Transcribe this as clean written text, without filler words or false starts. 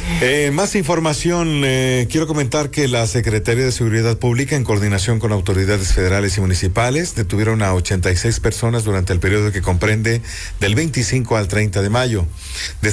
Más información, quiero comentar que la Secretaría de Seguridad Pública, en coordinación con autoridades federales y municipales, detuvieron a 86 personas durante el periodo que comprende del 25 al 30 de mayo.